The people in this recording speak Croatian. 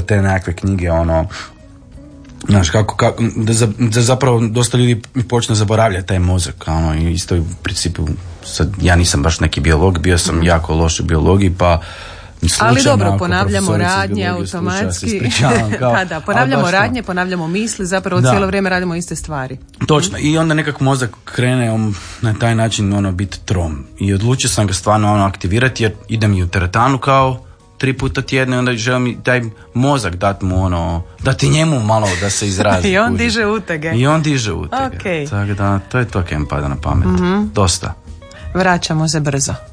te nekakve knjige, ono, znaš, da zapravo dosta ljudi počne zaboravljati taj mozak, ono, i isto u principu, sad, ja nisam baš neki biolog, bio sam jako loš u biologiji, pa ali dobro, ponavljamo radnje automatski. Da, ponavljamo radnje, ponavljamo misli, zapravo cijelo vrijeme radimo iste stvari. Točno, i onda nekako mozak krene na taj način ono biti trom. I odlučio sam ga stvarno ono aktivirati jer idem i u teretanu kao 3 puta tjedno i onda želim taj mozak dati mu ono, dati njemu malo da se izrazi. I on diže utege. Okay. Tako da, to je to kaj mi pada na pamet. Dosta. Vraćamo se brzo.